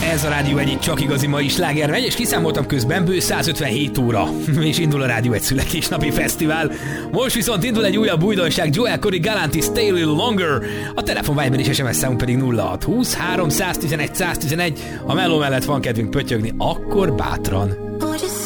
Ez a Rádió egyik csak igazi mai sláger megy, és kiszámoltam közben, bő 157 óra, és indul a Rádió egy születésnapi fesztivál. Most viszont indul egy újabb újdonság, Joel Corey Galantis Stay a Little Longer, a telefon Viber és SMS számunk pedig 0620 311 111. Ha melló mellett van kedvünk pöttyögni, akkor bátran.